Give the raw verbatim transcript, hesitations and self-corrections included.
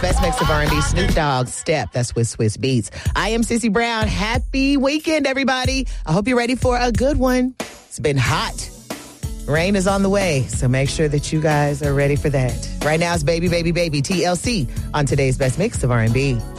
Best mix of R and B, Snoop Dogg, Step. That's with Swiss Beats. I am Sissy Brown. Happy weekend, everybody. I hope you're ready for a good one. It's been hot. Rain is on the way, so make sure that you guys are ready for that. Right now, it's Baby, Baby, Baby, T L C on today's Best Mix of R and B.